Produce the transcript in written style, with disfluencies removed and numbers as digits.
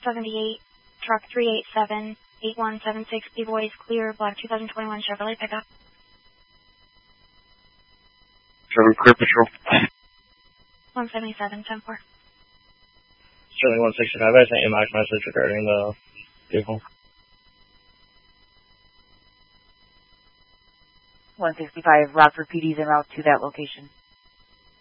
78, truck 387, 8176, B-Boys, clear, black 2021 Chevrolet pickup. Chevrolet Clear Patrol. 177, 10-4. Sterling 165, I sent you a message regarding the vehicle. 165, Rockford PD's en route to that location.